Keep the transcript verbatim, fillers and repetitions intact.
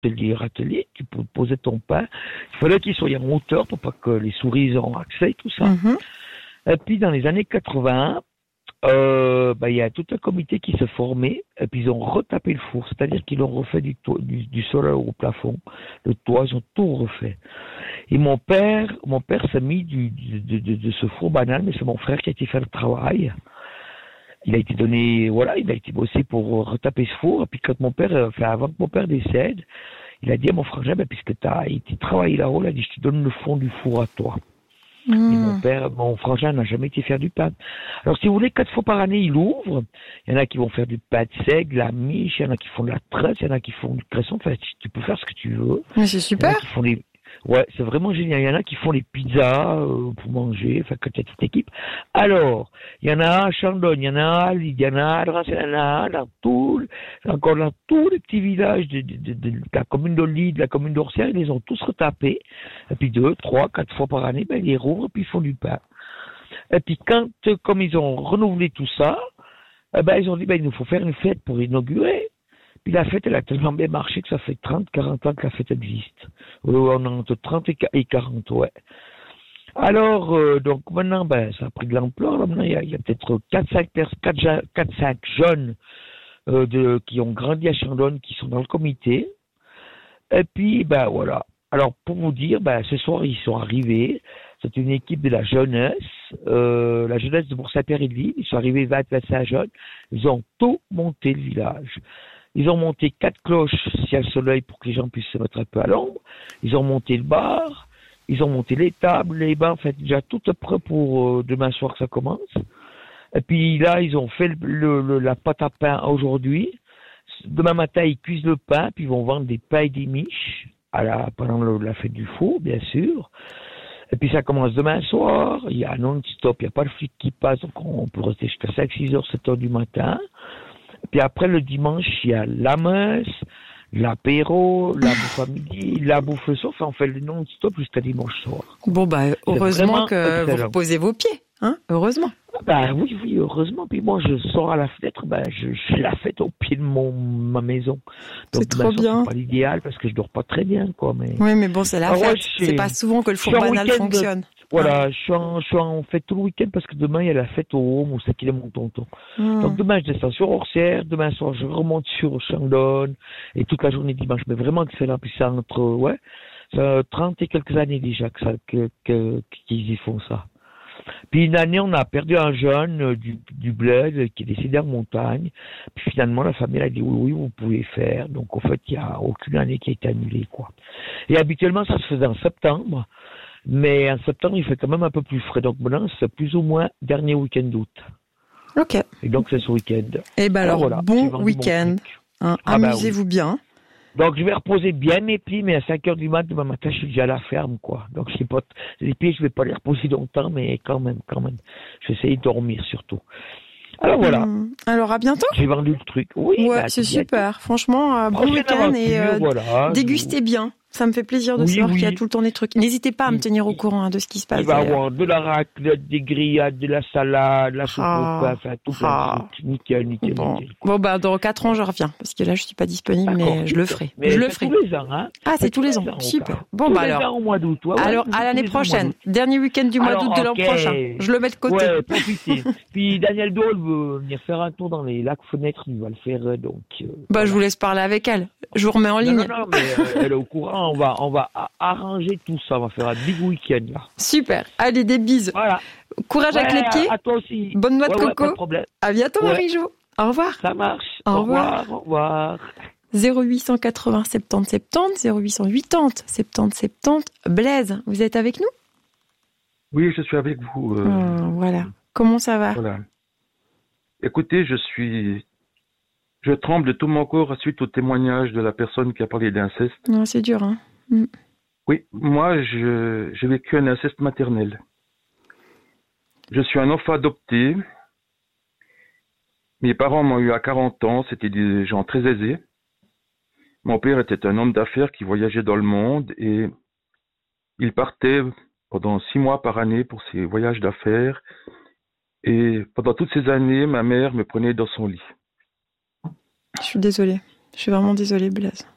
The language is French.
atelier, atelier, tu peux poser ton pain. Il fallait qu'il soit en hauteur pour pas que les souris aient accès et tout ça. Mhm. Et puis dans les années quatre-vingts, euh, bah, il y a tout un comité qui s'est formé et puis ils ont retapé le four, c'est-à-dire qu'ils ont refait du, toit, du, du sol au plafond, le toit, ils ont tout refait. Et mon père, mon père s'est mis du, du, de, de, de ce four banal, mais c'est mon frère qui a été faire le travail. Il a été donné, voilà, il a été bossé pour retaper ce four. Et puis quand mon père, enfin avant que mon père décède, il a dit à mon frère, ben, puisque tu as été travaillé là-haut, il a dit, je te donne le fond du four à toi. Mmh. Et mon père, mon frangin n'a jamais été faire du pain. Alors, si vous voulez, quatre fois par année, il ouvre. Il y en a qui vont faire du pain de seigle, de la miche, il y en a qui font de la tresse, il y en a qui font du cresson. Enfin, tu peux faire ce que tu veux. Mais c'est super. Il y en a qui font des... Ouais, c'est vraiment génial. Il y en a qui font les pizzas euh, pour manger, enfin, quand il y a toute l'équipe. Alors, il y en a à Chandon, il y en a à Lille, il y en a à Reims, il y en a dans tout, encore dans tous les petits villages de, de, de, de la commune de Lille, de la commune d'Orsières, ils les ont tous retapés. Et puis deux, trois, quatre fois par année, ben, ils les rouvrent et puis ils font du pain. Et puis quand, comme ils ont renouvelé tout ça, eh ben, ils ont dit, ben, il nous faut faire une fête pour inaugurer. Puis la fête, elle a tellement bien marché que ça fait trente, quarante ans que la fête existe. Euh, on a entre trente et quarante, ouais. Alors, euh, donc maintenant, ben, ça a pris de l'ampleur. Là, maintenant, il y a, il y a peut-être quatre cinq jeunes euh, de, qui ont grandi à Chandon, qui sont dans le comité. Et puis, ben voilà. Alors, pour vous dire, ben, ce soir, ils sont arrivés. C'est une équipe de la jeunesse, euh, la jeunesse de Bourg-Saint-Pierre et de Lille. Ils sont arrivés vingt, vingt-cinq jeunes. Ils ont tout monté le village. Ils ont monté quatre cloches ciel soleil pour que les gens puissent se mettre un peu à l'ombre. Ils ont monté le bar. Ils ont monté les tables, les bains. En fait, déjà tout est prêt pour euh, demain soir que ça commence. Et puis là, ils ont fait le, le, le, la pâte à pain aujourd'hui. Demain matin, ils cuisent le pain, puis ils vont vendre des pains et des miches à la, pendant le, la fête du four, bien sûr. Et puis ça commence demain soir. Il y a non-stop, il n'y a pas de flic qui passe, donc on peut rester jusqu'à cinq, six heures, sept heures du matin. Puis après, le dimanche, il y a la messe, l'apéro, la bouffe à midi, la bouffe le soir. Enfin, on fait le non-stop jusqu'à dimanche soir. Bon, bah, heureusement que excellent. Vous reposez vos pieds, hein, heureusement. Bah oui, oui, heureusement. Puis moi, je sors à la fenêtre, bah, je, je fais la fête au pied de mon, ma maison. Donc, c'est trop bien. C'est pas l'idéal parce que je dors pas très bien, quoi. Mais... Oui, mais bon, c'est la Alors, fête. Ouais, c'est pas souvent que le four banal fonctionne. Voilà, je suis, en, je suis en fête tout le week-end parce que demain, il y a la fête au Home où c'est qu'il est mon tonton. Mmh. Donc demain, je descends sur Orsières, demain soir, je remonte sur Chandon et toute la journée dimanche. Mais vraiment excellent. Puis c'est entre, ouais, ça, trente et quelques années déjà que ça, que, que, qu'ils y font ça. Puis une année, on a perdu un jeune euh, du, du bled qui est décédé en montagne. Puis finalement, la famille a dit oui, oui, vous pouvez faire. Donc en fait, il n'y a aucune année qui a été annulée, quoi. Et habituellement, ça se faisait en septembre. Mais en septembre, il fait quand même un peu plus frais. Donc maintenant, c'est plus ou moins dernier week-end d'août. Ok. Et donc, c'est ce week-end. Et ben alors, alors voilà, bon week-end. Hein, ah amusez-vous bah oui. bien. Donc, je vais reposer bien mes pieds, mais à cinq heures du mat, demain matin, je suis déjà à la ferme, quoi. Donc, je sais pas, les pieds, je vais pas les reposer longtemps, mais quand même, quand même. Je vais essayer de dormir, surtout. Alors, voilà. Hum, alors, à bientôt. J'ai vendu le truc. Oui. Ouais, bah, c'est super. Franchement, euh, bon week-end et euh, voilà, dégustez je... bien. Ça me fait plaisir de oui, savoir oui. qu'il y a tout le temps des trucs. N'hésitez pas à me tenir au courant hein, de ce qui se passe. Il va y avoir de la raclette, des grillades, de la salade, de la soupe ah, au pain, enfin tout ah, ça. Nickel, nickel, bon. nickel. Bon, bah, dans quatre ans, je reviens. Parce que là, je suis pas disponible, D'accord, mais je le ferai. Mais je le ferai. tous les ans, hein. Ah, c'est tous les ans. Super. Bon, tous bah, les alors. Ans au mois d'août, ouais, alors, ouais, à l'année prochaine. Dernier week-end du mois alors, d'août de l'an okay. prochain. Je le mets de côté. Ouais, profitez. Puis, Daniel Dole veut venir faire un tour dans les lacs fenêtres. Il va le faire, donc. Euh, bah, voilà. je vous laisse parler avec elle. Je vous remets en ligne. Non, non, non, mais euh, elle est au courant. On va, on va arranger tout ça. On va faire un big week-end, là. Super. Allez, des bises. Voilà. Courage ouais, avec les pieds. À toi aussi. Bonne noix de ouais, coco. Ouais, pas de problème. À bientôt, ouais. Marie-Jo. Au revoir. Ça marche. Au, au revoir. revoir. Au revoir. zéro huit cent quatre-vingts soixante-dix soixante-dix, zéro huit cent quatre-vingts soixante-dix soixante-dix. Blaise, vous êtes avec nous? Oui, je suis avec vous. Euh... Oh, voilà. Comment ça va? Voilà. Écoutez, je suis... Je tremble de tout mon corps suite au témoignage de la personne qui a parlé d'inceste. Non, c'est dur, hein. Mm. Oui, moi, je, j'ai vécu un inceste maternel. Je suis un enfant adopté. Mes parents m'ont eu à quarante ans, c'était des gens très aisés. Mon père était un homme d'affaires qui voyageait dans le monde et il partait pendant six mois par année pour ses voyages d'affaires. Et pendant toutes ces années, ma mère me prenait dans son lit. Je suis désolée. Je suis vraiment désolée, Blaise.